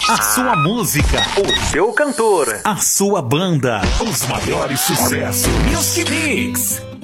A sua música, o seu cantor, a sua banda, os maiores sucessos. Music Mix.